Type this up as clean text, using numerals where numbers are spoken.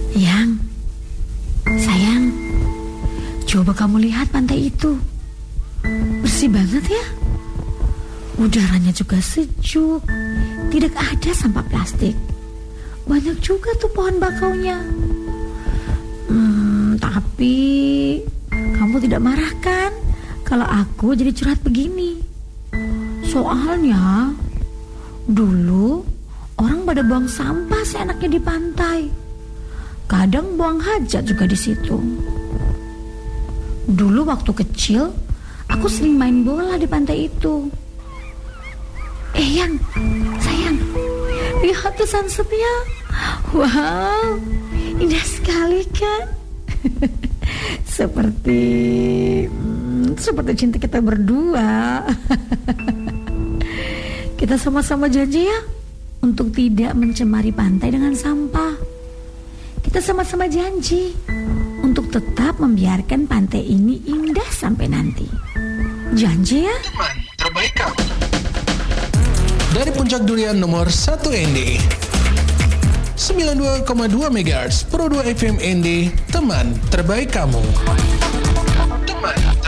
Yang, sayang, coba kamu lihat pantai itu. Bersih banget ya. Udaranya juga sejuk. Tidak ada sampah plastik. Banyak juga tuh pohon bakaunya. Tapi kamu tidak marah kan kalau aku jadi curhat begini? Soalnya dulu orang pada buang sampah seenaknya di pantai. Kadang buang hajat juga di situ. Dulu waktu kecil, aku sering main bola di pantai itu. Yang, sayang, lihat tuh sunsetnya. Wow, indah sekali kan? Seperti cinta kita berdua. Kita sama-sama janji ya untuk tidak mencemari pantai dengan sampah. Kita sama-sama janji untuk tetap membiarkan pantai ini indah sampai nanti. Janji ya? Teman terbaik kamu. Dari Puncak Durian nomor 1 ND 92,2 MHz Pro 2 FM ND. Teman terbaik kamu. Teman